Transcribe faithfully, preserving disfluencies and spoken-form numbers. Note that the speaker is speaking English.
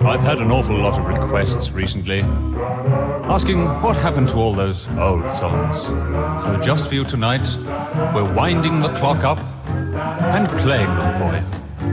I've had an awful lot of requests recently, asking what happened to all those old songs. So just for you tonight, we're winding the clock up and playing them for you.